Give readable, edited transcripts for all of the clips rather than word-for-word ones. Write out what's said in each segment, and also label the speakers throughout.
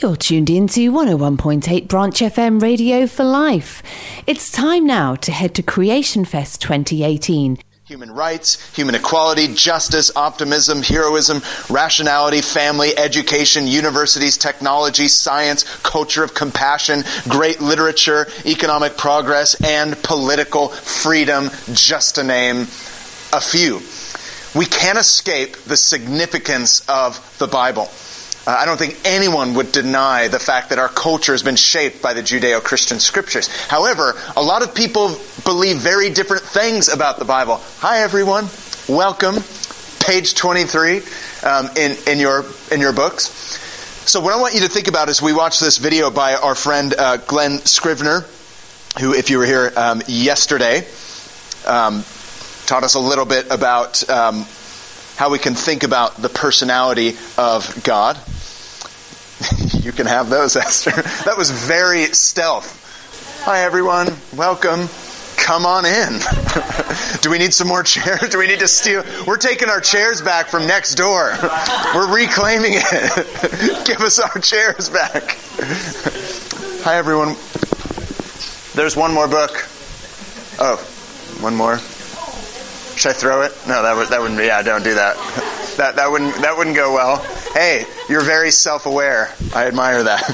Speaker 1: You're tuned into 101.8 Branch FM Radio for Life. It's time now to head to Creation Fest 2018.
Speaker 2: Human rights, human equality, justice, optimism, heroism, rationality, family, education, universities, technology, science, culture of compassion, great literature, economic progress, and political freedom, just to name a few. We can't escape the significance of the Bible. I don't think anyone would deny the fact that our culture has been shaped by the Judeo-Christian scriptures. However, a lot of people believe very different things about the Bible. Hi, everyone. Welcome. Page 23 in your books. So what I want you to think about is we watched this video by our friend Glenn Scrivener, who, if you were here yesterday, taught us a little bit about how we can think about the personality of God. You can have those, Esther. That was very stealth. Hi, everyone. Welcome. Come on in. Do we need some more chairs? Do we need to steal? We're taking our chairs back from next door. We're reclaiming it. Give us our chairs back. Hi, everyone. There's one more book. Oh, one more. Should I throw it? No, that wouldn't. Yeah, don't do that. That wouldn't go well. Hey, you're very self-aware. I admire that.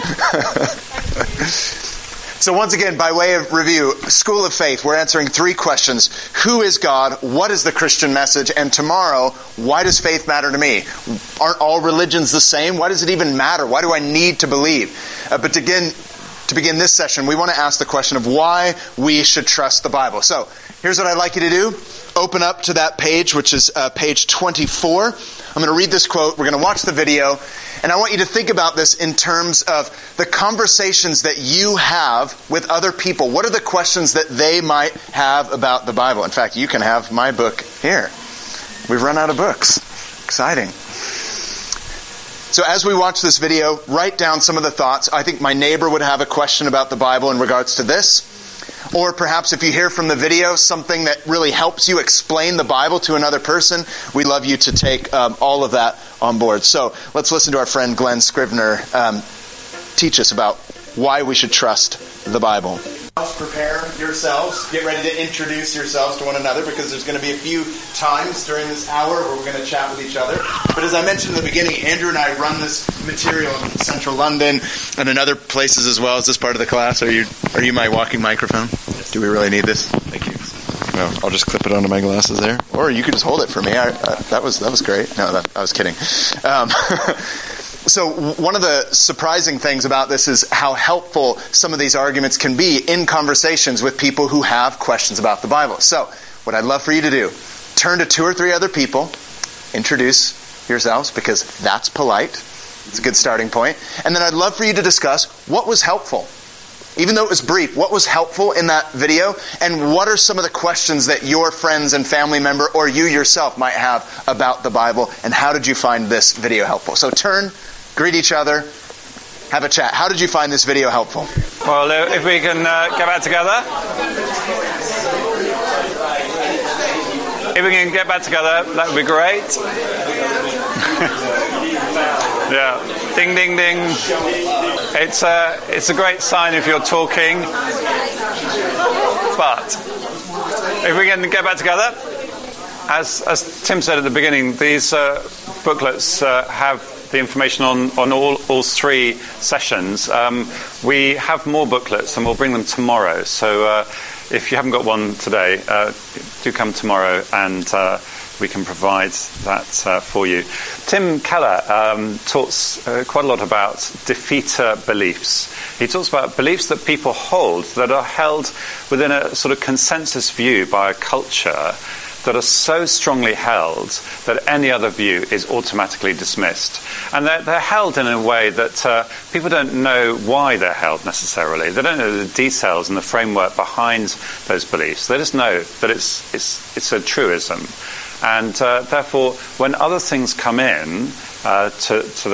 Speaker 2: So once again, by way of review, School of Faith, we're answering three questions. Who is God? What is the Christian message? And tomorrow, why does faith matter to me? Aren't all religions the same? Why does it even matter? Why do I need to believe? But to begin this session, we want to ask the question of why we should trust the Bible. So here's what I'd like you to do. Open up to that page, which is page 24. I'm going to read this quote. We're going to watch the video. And I want you to think about this in terms of the conversations that you have with other people. What are the questions that they might have about the Bible? In fact, you can have my book here. We've run out of books. Exciting. So as we watch this video, write down some of the thoughts. I think my neighbor would have a question about the Bible in regards to this. Or perhaps if you hear from the video something that really helps you explain the Bible to another person, we'd love you to take all of that on board. So let's listen to our friend Glenn Scrivener teach us about why we should trust the Bible. Prepare yourselves. Get ready to introduce yourselves to one another because there's going to be a few times during this hour where we're going to chat with each other. But as I mentioned in the beginning, Andrew and I run this material in central London and in other places as well. Is this part of the class? Are you my walking microphone? Do we really need this? Thank you. No, I'll just clip it onto my glasses there. Or you could just hold it for me. That was great. No, I was kidding. So one of the surprising things about this is how helpful some of these arguments can be in conversations with people who have questions about the Bible. So what I'd love for you to do, turn to two or three other people, introduce yourselves because that's polite. It's a good starting point. And then I'd love for you to discuss what was helpful. Even though it was brief, what was helpful in that video? And what are some of the questions that your friends and family member or you yourself might have about the Bible? And how did you find this video helpful? So turn, greet each other, have a chat. How did you find this video helpful?
Speaker 3: Well, if we can get back together. If we can get back together, that would be great. Yeah. Ding, ding, ding. It's a great sign if you're talking. But if we can get back together, as Tim said at the beginning, these booklets have the information on all three sessions. We have more booklets and we'll bring them tomorrow. So if you haven't got one today, do come tomorrow and we can provide that for you. Tim Keller talks quite a lot about defeater beliefs. He talks about beliefs that people hold that are held within a sort of consensus view by a culture that are so strongly held that any other view is automatically dismissed. And they're held in a way that people don't know why they're held necessarily. They don't know the details and the framework behind those beliefs. They just know that it's a truism. And therefore, when other things come in into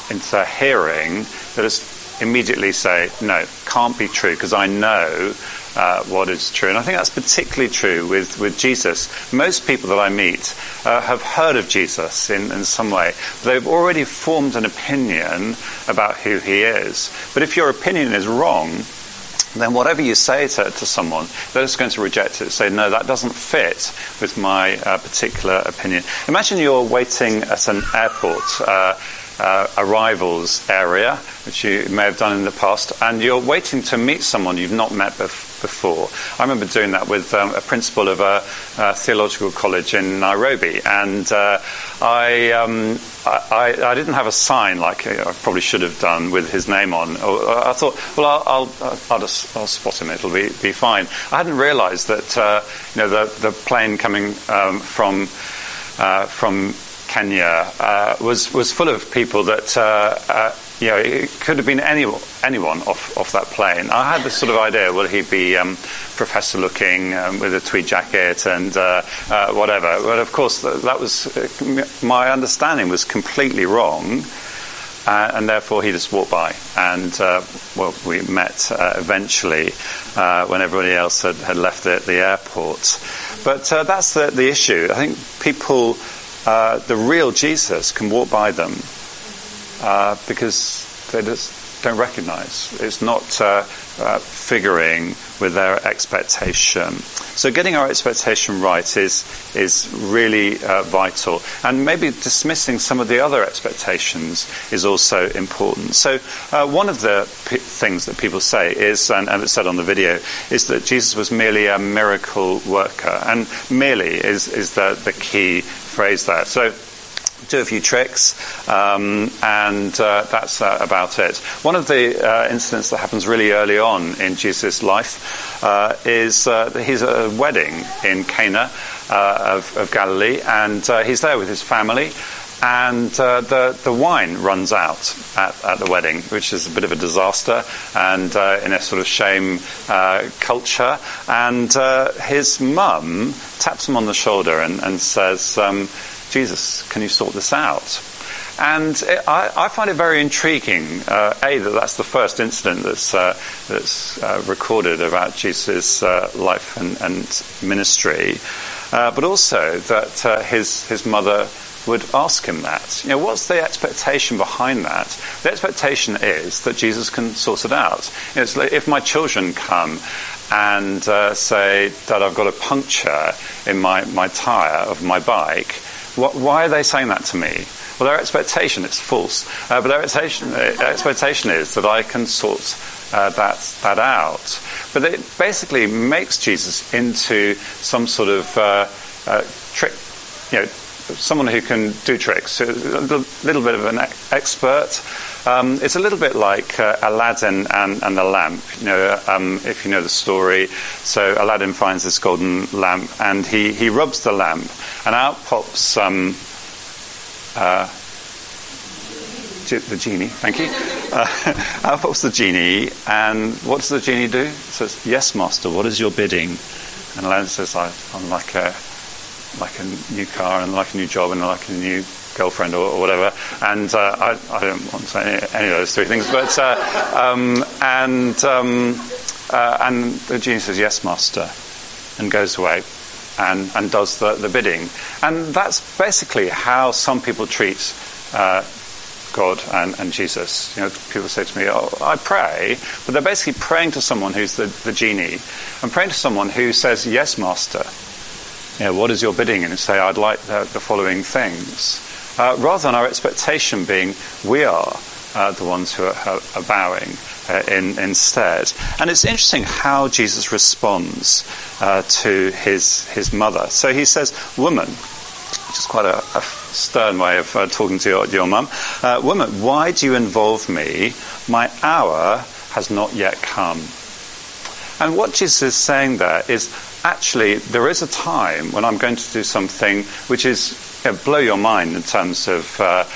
Speaker 3: their hearing, they just immediately say, no, can't be true, because I know what is true. And I think that's particularly true with Jesus. Most people that I meet have heard of Jesus in some way. They've already formed an opinion about who he is. But if your opinion is wrong, then whatever you say to someone, they're just going to reject it, say, no, that doesn't fit with my particular opinion. Imagine you're waiting at an airport, arrivals area, which you may have done in the past, and you're waiting to meet someone you've not met before. I remember doing that with a principal of a theological college in Nairobi, and I didn't have a sign like I probably should have done with his name on. I thought, well, I'll spot him. It'll be fine. I hadn't realised that the plane coming from Kenya was full of people that it could have been anyone off that plane. I had this sort of idea, will he be professor looking with a tweed jacket and whatever. But of course, that was my understanding was completely wrong, and therefore he just walked by. And we met eventually when everybody else had left the airport. But that's the issue. I think people. The real Jesus can walk by them because they just don't recognise. It's not figuring with their expectation. So getting our expectation right is really vital. And maybe dismissing some of the other expectations is also important. So one of the things that people say is, and it's said on the video, is that Jesus was merely a miracle worker. And merely is the key phrase there. So do a few tricks, and that's about it. One of the incidents that happens really early on in Jesus' life is he's at a wedding in Cana of Galilee, and he's there with his family, and the wine runs out at the wedding, which is a bit of a disaster, and in a sort of shame culture. And his mum taps him on the shoulder and says, Jesus, can you sort this out? And I find it very intriguing, that's the first incident that's recorded about Jesus' life and ministry, but also that his mother would ask him that. What's the expectation behind that? The expectation is that Jesus can sort it out. It's like if my children come and say, Dad, I've got a puncture in my tyre of my bike, why are they saying that to me? Well, their expectation is false, but their expectation is that I can sort that out. But it basically makes Jesus into some sort of trick, someone who can do tricks, a little bit of an expert. It's a little bit like Aladdin and the lamp. If you know the story. So Aladdin finds this golden lamp, and he rubs the lamp, and out pops the genie. Thank you. Out pops the genie, and what does the genie do? It says, "Yes, master. What is your bidding?" And Aladdin says, "I'm like a new car, and like a new job, and like a new girlfriend or whatever." And I don't want to say any of those three things, but and the genie says, "Yes, master," and goes away and does the bidding. And that's basically how some people treat God and Jesus. People say to me, "Oh, I pray," but they're basically praying to someone who's the genie, and praying to someone who says, "Yes, master. What is your bidding?" And say, "I'd like the following things," rather than our expectation being we are the ones who are bowing instead. And it's interesting how Jesus responds to his mother. So he says, "Woman," which is quite a stern way of talking to your mum. "Woman, why do you involve me? My hour has not yet come." And what Jesus is saying there is, actually, there is a time when I'm going to do something which is blow your mind in terms of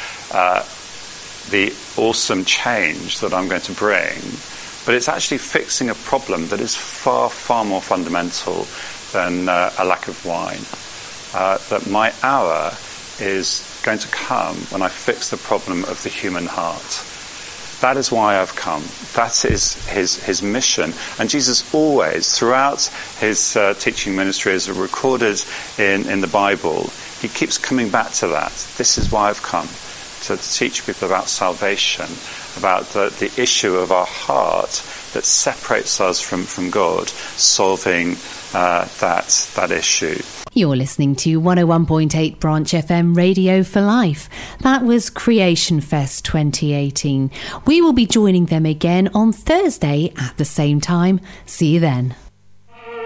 Speaker 3: the awesome change that I'm going to bring. But it's actually fixing a problem that is far, far more fundamental than a lack of wine. That my hour is going to come when I fix the problem of the human heart. That is why I've come. That is his mission. And Jesus always, throughout his teaching ministry, as recorded in the Bible, he keeps coming back to that. This is why I've come, to teach people about salvation, about the issue of our heart that separates us from God, solving that issue.
Speaker 1: You're listening to 101.8 Branch FM Radio for Life. That was Creation Fest 2018. We will be joining them again on Thursday at the same time. See you then.